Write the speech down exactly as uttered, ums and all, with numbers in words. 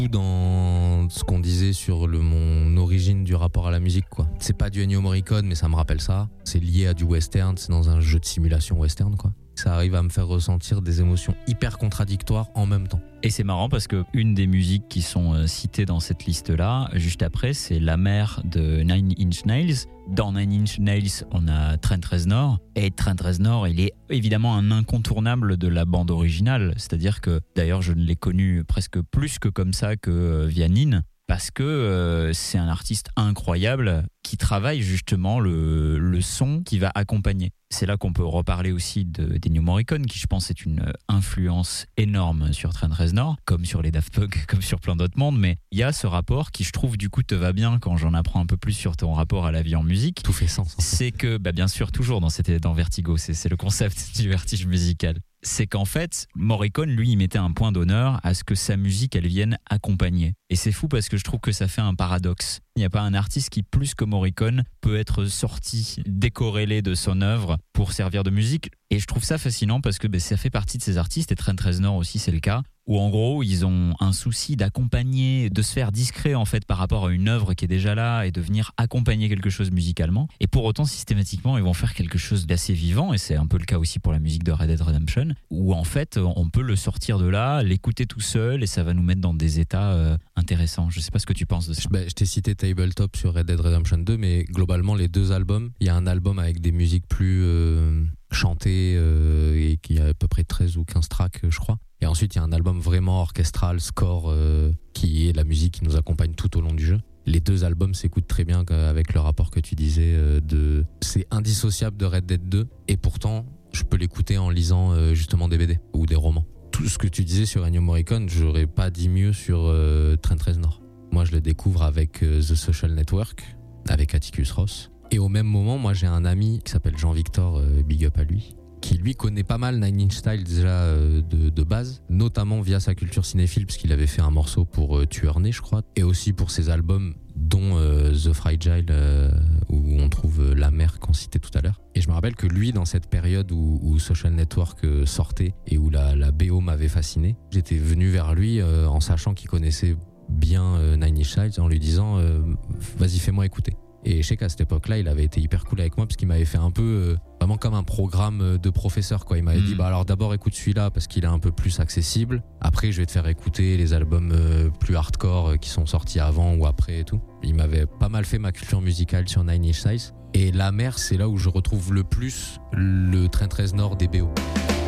Dans ce qu'on disait sur le, mon origine du rapport à la musique, quoi. C'est pas du Ennio Morricone, mais ça me rappelle ça. C'est lié à du western, c'est dans un jeu de simulation western, quoi. Ça arrive à me faire ressentir des émotions hyper contradictoires en même temps. Et c'est marrant parce que une des musiques qui sont citées dans cette liste-là, juste après, c'est La Mer de Nine Inch Nails. Dans Nine Inch Nails, on a Trent Reznor. Et Trent Reznor, il est évidemment un incontournable de la bande originale. C'est-à-dire que, d'ailleurs, je ne l'ai connu presque plus que comme ça que via Nin. Parce que euh, c'est un artiste incroyable qui travaille justement le, le son qui va accompagner. C'est là qu'on peut reparler aussi de d'Ennio Morricone, qui je pense est une influence énorme sur Trent Reznor, comme sur les Daft Punk, comme sur plein d'autres mondes. Mais il y a ce rapport qui, je trouve, du coup, te va bien quand j'en apprends un peu plus sur ton rapport à la vie en musique. Tout fait sens. C'est que, bah, bien sûr, toujours dans, cette, dans Vertigo, c'est, c'est le concept du vertige musical. C'est qu'en fait, Morricone, lui, il mettait un point d'honneur à ce que sa musique, elle vienne accompagner. Et c'est fou parce que je trouve que ça fait un paradoxe. Il n'y a pas un artiste qui, plus que Morricone, peut être sorti, décorrélé de son œuvre pour servir de musique. Et je trouve ça fascinant parce que bah, ça fait partie de ces artistes, et Trent Reznor aussi, c'est le cas, où en gros, ils ont un souci d'accompagner, de se faire discret en fait par rapport à une œuvre qui est déjà là et de venir accompagner quelque chose musicalement. Et pour autant, systématiquement, ils vont faire quelque chose d'assez vivant, et c'est un peu le cas aussi pour la musique de Red Dead Redemption, où en fait, on peut le sortir de là, l'écouter tout seul, et ça va nous mettre dans des états euh, intéressants. Je sais pas ce que tu penses de ça. Bah, je t'ai cité Tabletop sur Red Dead Redemption deux, mais globalement, les deux albums, il y a un album avec des musiques plus euh, chantées euh, et qui a à peu près treize ou quinze tracks, je crois. Et ensuite, il y a un album vraiment orchestral, score, euh, qui est la musique qui nous accompagne tout au long du jeu. Les deux albums s'écoutent très bien avec le rapport que tu disais euh, de... C'est indissociable de Red Dead deux, et pourtant, je peux l'écouter en lisant euh, justement des B D ou des romans. Tout ce que tu disais sur Ennio Morricone, j'aurais pas dit mieux sur euh, Trent Reznor. Moi, je le découvre avec euh, The Social Network, avec Atticus Ross. Et au même moment, moi, j'ai un ami qui s'appelle Jean-Victor, euh, big up à lui, qui lui connaît pas mal Nine Inch Nails déjà euh, de, de base, notamment via sa culture cinéphile, parce qu'il avait fait un morceau pour euh, Tueur Né, je crois, et aussi pour ses albums, dont euh, The Fragile, euh, où on trouve euh, La Mer qu'on citait tout à l'heure. Et je me rappelle que lui, dans cette période où, où Social Network euh, sortait et où la, la B O m'avait fasciné, j'étais venu vers lui euh, en sachant qu'il connaissait bien euh, Nine Inch Nails, en lui disant euh, « Vas-y, fais-moi écouter ». Et je sais qu'à cette époque-là, il avait été hyper cool avec moi parce qu'il m'avait fait un peu, euh, vraiment comme un programme de professeur, quoi. Il m'avait mmh. dit, bah alors d'abord écoute celui-là parce qu'il est un peu plus accessible. Après, je vais te faire écouter les albums euh, plus hardcore euh, qui sont sortis avant ou après et tout. Il m'avait pas mal fait ma culture musicale sur Nine Inch Nails. Et La Mer, c'est là où je retrouve le plus le Trent Reznor des B O.